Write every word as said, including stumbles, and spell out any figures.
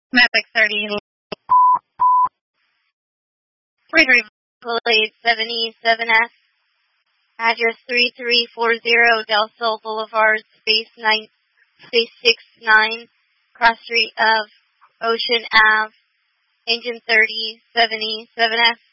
Mavic thirty, Gregory Blade seventy-seven S, address three three four zero Del Sol Boulevard, Space nine, Space six nine, cross street of Ocean Ave, engine thirty seventy-seven S.